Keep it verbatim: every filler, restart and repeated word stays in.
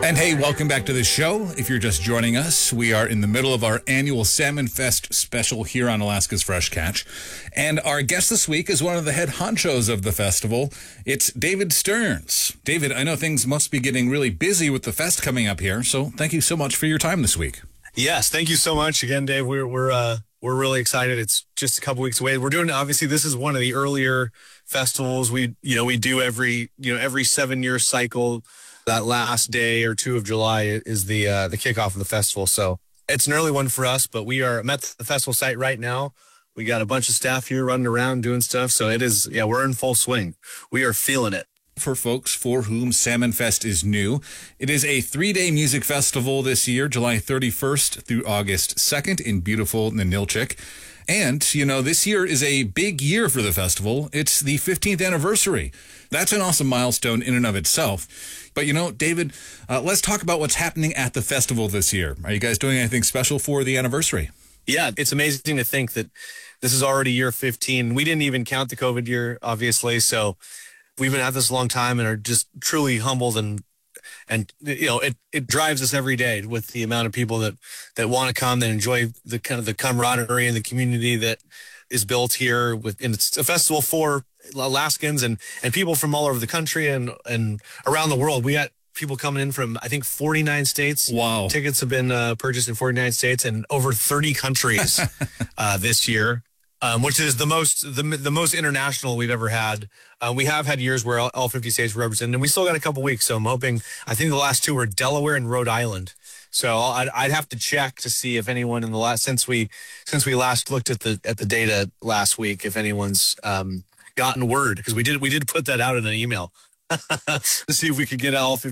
And hey, welcome back to the show. If you're just joining us, we are in the middle of our annual Salmon Fest special here on Alaska's Fresh Catch. And our guest this week is one of the head honchos of the festival. It's David Stearns. David, I know things must be getting really busy with the fest coming up here, so thank you so much for your time this week. Yes, thank you so much again, Dave. We're we're uh we're really excited. It's just a couple weeks away. We're doing, obviously, this is one of the earlier festivals we you know we do every you know every seven year cycle. That last day or two of July is the uh, the kickoff of the festival. So it's an early one for us, but we are I'm at the festival site right now. We got a bunch of staff here running around doing stuff. So it is, yeah, we're in full swing. We are feeling it. For folks for whom Salmon Fest is new, it is a three-day music festival this year, July thirty-first through August second in beautiful Ninilchik. And, you know, this year is a big year for the festival. It's the fifteenth anniversary. That's an awesome milestone in and of itself. But, you know, David, uh, let's talk about what's happening at the festival this year. Are you guys doing anything special for the anniversary? Yeah, it's amazing to think that this is already year fifteen. We didn't even count the COVID year, obviously. So we've been at this a long time and are just truly humbled, and and you know it it drives us every day with the amount of people that that want to come, that enjoy the kind of the camaraderie and the community that is built here. With and it's a festival for Alaskans and and people from all over the country and and around the world. We got people coming in from, I think, forty-nine states. Wow. Tickets have been uh, purchased in forty-nine states and over thirty countries uh, this year. Um, which is the most the the most international we've ever had. Uh, we have had years where all, all fifty states were represented, and we still got a couple weeks. So I'm hoping. I think the last two were Delaware and Rhode Island. So I'd, I'd have to check to see if anyone in the last since we since we last looked at the at the data last week, if anyone's um, gotten word, because we did we did put that out in an email to see if we could get all fifty